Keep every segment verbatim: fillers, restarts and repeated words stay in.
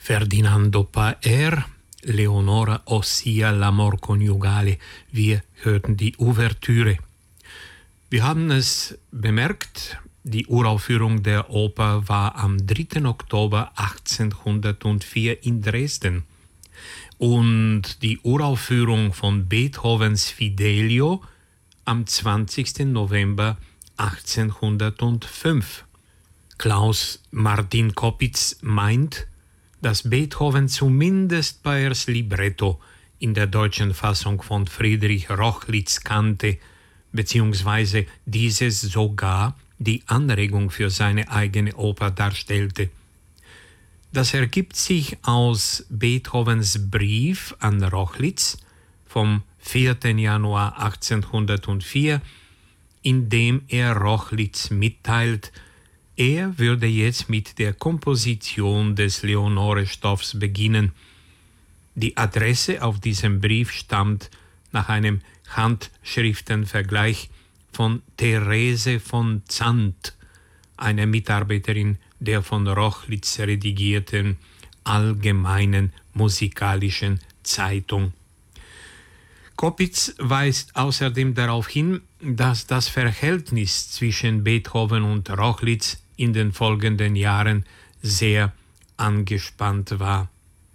Ferdinando Paer, Leonora, ossia l'amor coniugale. Wir hörten die Ouvertüre. Wir haben es bemerkt, die Uraufführung der Oper war am dritten Oktober achtzehnhundertvier in Dresden. Und die Uraufführung von Beethovens Fidelio am zwanzigsten November achtzehnhundertfünf. Klaus Martin Koppitz meint, dass Beethoven zumindest Paers Libretto in der deutschen Fassung von Friedrich Rochlitz kannte, beziehungsweise dieses sogar die Anregung für seine eigene Oper darstellte. Das ergibt sich aus Beethovens Brief an Rochlitz vom vierten Januar achtzehnhundertvier, in dem er Rochlitz mitteilt, er würde jetzt mit der Komposition des Leonore-Stoffs beginnen. Die Adresse auf diesem Brief stammt nach einem Handschriftenvergleich von Therese von Zandt, einer Mitarbeiterin der von Rochlitz redigierten Allgemeinen Musikalischen Zeitung. Koppitz weist außerdem darauf hin, dass das Verhältnis zwischen Beethoven und Rochlitz in den folgenden Jahren sehr angespannt war.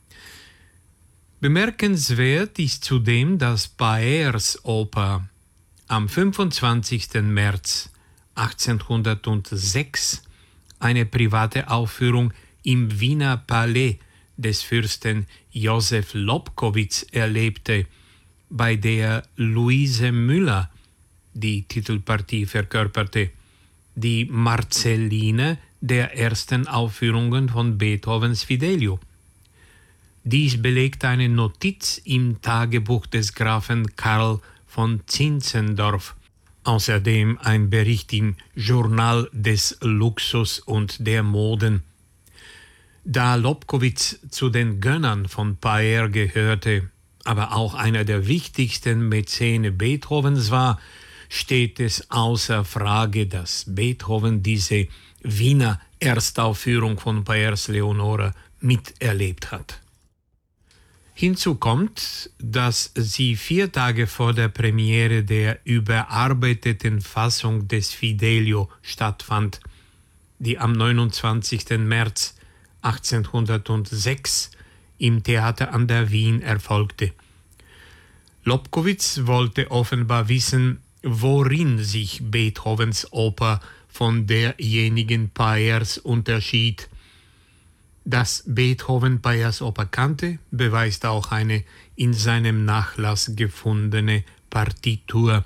Bemerkenswert ist zudem, dass Paers Oper am fünfundzwanzigsten März achtzehnhundertsechs eine private Aufführung im Wiener Palais des Fürsten Josef Lobkowitz erlebte, bei der Luise Müller die Titelpartie verkörperte, die Marcelline der ersten Aufführungen von Beethovens Fidelio. Dies belegt eine Notiz im Tagebuch des Grafen Karl von Zinzendorf, außerdem ein Bericht im Journal des Luxus und der Moden. Da Lobkowitz zu den Gönnern von Paer gehörte, aber auch einer der wichtigsten Mäzene Beethovens war, steht es außer Frage, dass Beethoven diese Wiener Erstaufführung von Paers Leonore miterlebt hat. Hinzu kommt, dass sie vier Tage vor der Premiere der überarbeiteten Fassung des Fidelio stattfand, die am neunundzwanzigsten März achtzehnhundertsechs im Theater an der Wien erfolgte. Lobkowitz wollte offenbar wissen, worin sich Beethovens Oper von derjenigen Paers unterschied. Dass Beethoven Paers Oper kannte, beweist auch eine in seinem Nachlass gefundene Partitur.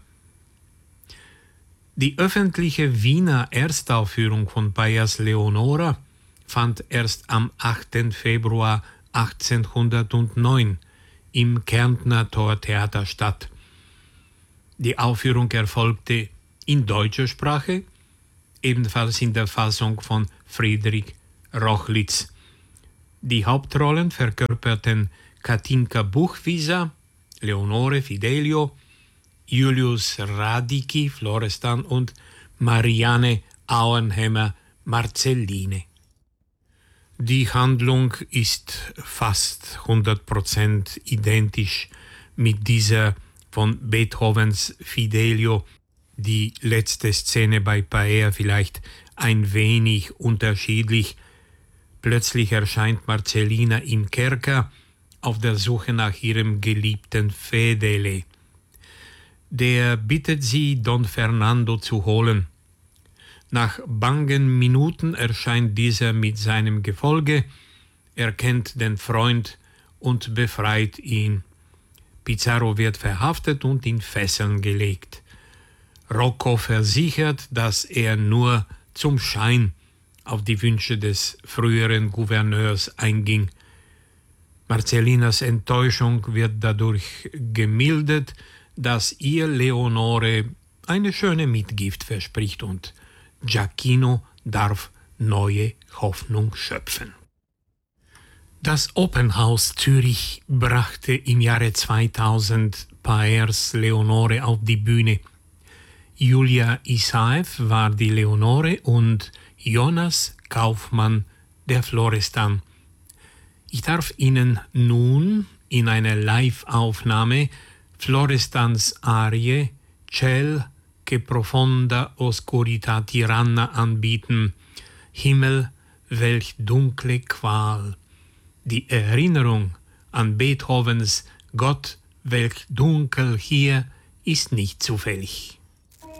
Die öffentliche Wiener Erstaufführung von Paers Leonore fand erst am achten Februar achtzehnhundertneun im Kärntner Tortheater statt. Die Aufführung erfolgte in deutscher Sprache, ebenfalls in der Fassung von Friedrich Rochlitz. Die Hauptrollen verkörperten Katinka Buchwieser, Leonore Fidelio, Julius Radicki, Florestan und Marianne Auenheimer, Marcelline. Die Handlung ist fast hundert Prozent identisch mit dieser von Beethovens Fidelio, die letzte Szene bei Paer vielleicht ein wenig unterschiedlich. Plötzlich erscheint Marcellina im Kerker auf der Suche nach ihrem geliebten Fedele. Der bittet sie, Don Fernando zu holen. Nach bangen Minuten erscheint dieser mit seinem Gefolge, erkennt den Freund und befreit ihn. Pizarro wird verhaftet und in Fesseln gelegt. Rocco versichert, dass er nur zum Schein auf die Wünsche des früheren Gouverneurs einging. Marcellinas Enttäuschung wird dadurch gemildert, dass ihr Leonore eine schöne Mitgift verspricht und Giacchino darf neue Hoffnung schöpfen. Das Opernhaus Zürich brachte im Jahre zweitausend Paers Leonore auf die Bühne. Julia Isaev war die Leonore und Jonas Kaufmann der Florestan. Ich darf Ihnen nun in einer Live-Aufnahme Florestans Arie Ciel che profonda oscurità tiranna anbieten. Himmel, welch dunkle Qual. Die Erinnerung an Beethovens Gott, welch dunkel hier, ist nicht zufällig.